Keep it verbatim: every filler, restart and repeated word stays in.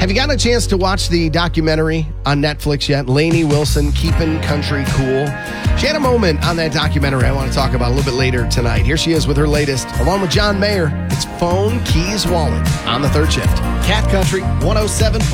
Have you gotten a chance to watch the documentary on Netflix yet? Lainey Wilson, Keeping Country Cool. She had a moment on that documentary I want to talk about a little bit later tonight. Here she is with her latest, along with John Mayer. It's Phone, Keys, Wallet on the third shift. Cat Country one oh seven.